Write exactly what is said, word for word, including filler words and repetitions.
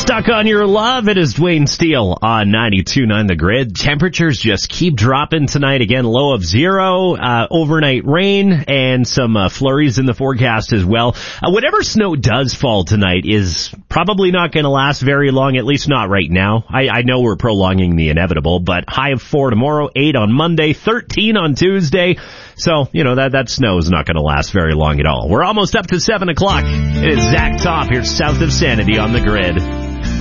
Stuck on Your Love. It is Dwayne Steele on ninety-two point nine The Grid. Temperatures just keep dropping tonight. Again, low of zero, uh, overnight rain, and some uh, flurries in the forecast as well. Uh, whatever snow does fall tonight is probably not going to last very long, at least not right now. I, I know we're prolonging the inevitable, but high of four tomorrow, eight on Monday, thirteen on Tuesday. So, you know, that, that snow is not going to last very long at all. We're almost up to seven o'clock. It is Zach Top here south of Sanity on The Grid.